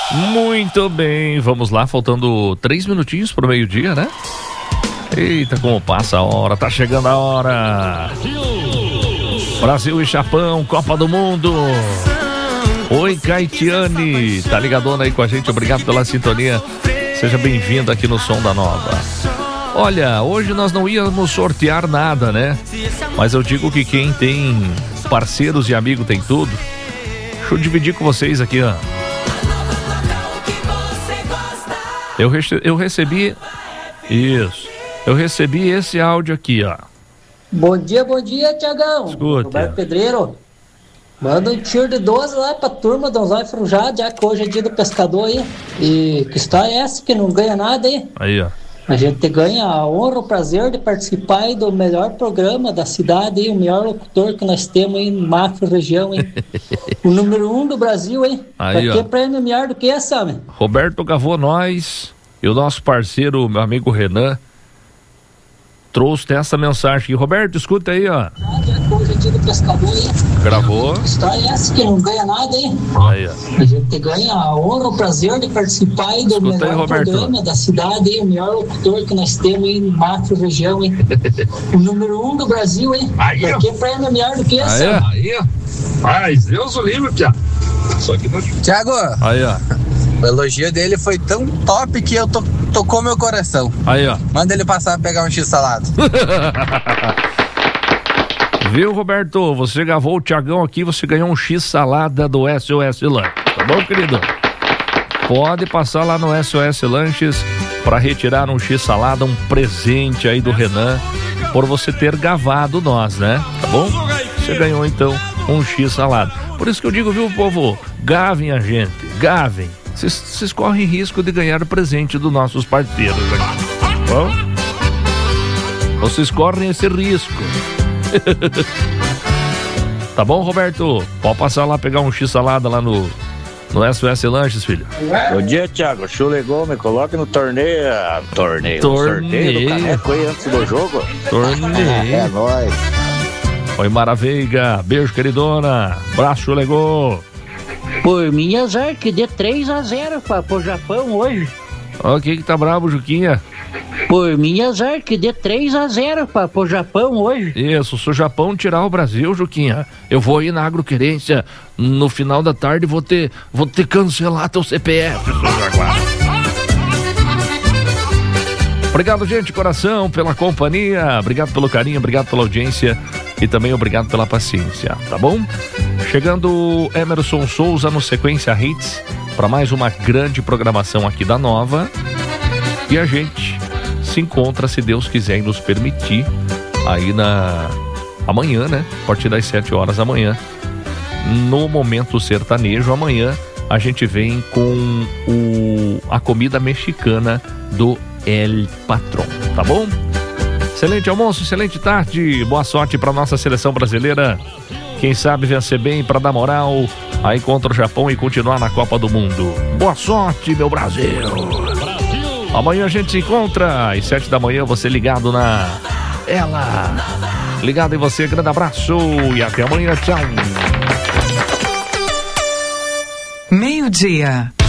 Muito bem, vamos lá, faltando 3 minutinhos pro meio-dia, né? Eita, como passa a hora, tá chegando a hora. Brasil e Japão, Copa do Mundo. Oi, Caetiane, tá ligadona aí com a gente, obrigado pela sintonia. Seja bem-vindo aqui no Som da Nova. Olha, hoje nós não íamos sortear nada, né? Mas eu digo que quem tem parceiros e amigos tem tudo. Deixa eu dividir com vocês aqui, ó. Eu recebi... Isso. Eu recebi esse áudio aqui, ó. Bom dia, Tiagão. Escuta. Roberto Pedreiro. Manda um tiro de 12 lá pra turma do Zóio Frujado, já que hoje é dia do pescador aí. E que história é essa que não ganha nada aí? Aí, ó. A gente ganha a honra, o prazer de participar aí do melhor programa da cidade, aí, o melhor locutor que nós temos aí em macro região, hein? O número 1 do Brasil, hein? Aí, pra que prêmio melhor do que esse, homem? Roberto gravou nós e o nosso parceiro, meu amigo Renan, trouxe essa mensagem aqui. Roberto, escuta aí, ó. Hoje é dia do pescador aí. Gravou. Que história é essa que não ganha nada aí? Aí, ó. A gente ganha a honra, o prazer de participar aí do Escuta melhor aí, Roberto. programa da cidade, aí, o melhor locutor que nós temos aí em macro região, hein? O número 1 do Brasil, hein? Aí, ó. Pra que prêmio melhor do que esse? Aí, ó. Aí, ó. Mas Deus o livre, Pia. Só que não... Thiago, Aí, ó. o elogio dele foi tão top que tocou meu coração. Aí, ó. Manda ele passar a pegar um x-salado. Viu, Roberto? Você gravou o Thiagão aqui, você ganhou um X-salada do SOS Lanches. Tá bom, querido? Pode passar lá no SOS Lanches para retirar um X-salada, um presente aí do Renan, por você ter gravado nós, né? Tá bom? Você ganhou, então, um X-salada. Por isso que eu digo, viu, povo? Gravem a gente, gravem. Vocês correm risco de ganhar o presente dos nossos parceiros aqui. Bom? Vocês correm esse risco. Tá bom, Roberto? Pode passar lá pegar um X-salada lá no SOS Lanches, filho. Bom dia, Thiago. Chulegou, me coloque no sorteio do caneco aí antes do jogo. Torneio. É nóis. Oi, Maravilha. Beijo, queridona. Abraço, Chulegou. Por mim, azar que dê 3-0 pro Japão hoje. Ó, quem que tá bravo, Juquinha? Por mim, azar que dê 3-0 pro Japão hoje. Isso, se o Japão tirar o Brasil, Juquinha, eu vou ir na Agroquerência no final da tarde e vou ter cancelar teu CPF, seu Jaguar. Obrigado, gente, coração, pela companhia, obrigado pelo carinho, obrigado pela audiência e também obrigado pela paciência, tá bom? Chegando Emerson Souza no Sequência Hits para mais uma grande programação aqui da Nova. E a gente se encontra, se Deus quiser e nos permitir, aí amanhã, né? A partir das 7 horas da manhã, no Momento Sertanejo. Amanhã a gente vem com a comida mexicana do El Patrón, tá bom? Excelente almoço, excelente tarde, boa sorte para nossa seleção brasileira. Quem sabe vencer bem para dar moral aí contra o Japão e continuar na Copa do Mundo. Boa sorte, meu Brasil! Amanhã a gente se encontra às 7 da manhã, você ligado na Ela. Ligado em você, grande abraço e até amanhã, tchau. 12:00.